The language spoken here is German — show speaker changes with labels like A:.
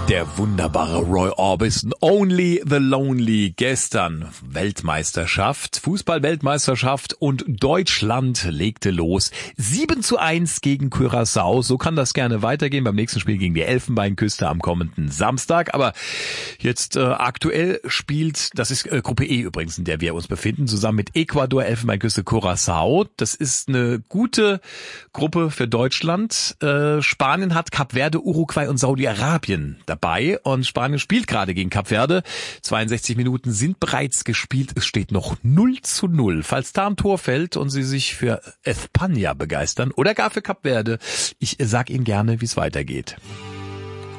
A: Der wunderbare Roy Orbison, Only the Lonely. Gestern Weltmeisterschaft, Fußball-Weltmeisterschaft und Deutschland legte los. 7:1 gegen Curaçao. So kann das gerne weitergehen beim nächsten Spiel gegen die Elfenbeinküste am kommenden Samstag. Aber jetzt aktuell spielt, das ist Gruppe E übrigens, in der wir uns befinden, zusammen mit Ecuador, Elfenbeinküste, Curaçao. Das ist eine gute Gruppe für Deutschland. Spanien hat Kap Verde, Uruguay und Saudi-Arabien dabei und Spanien spielt gerade gegen Kap Verde. 62 Minuten sind bereits gespielt. Es steht noch 0:0. Falls da ein Tor fällt und Sie sich für España begeistern oder gar für Kap Verde, ich sag Ihnen gerne, wie es weitergeht.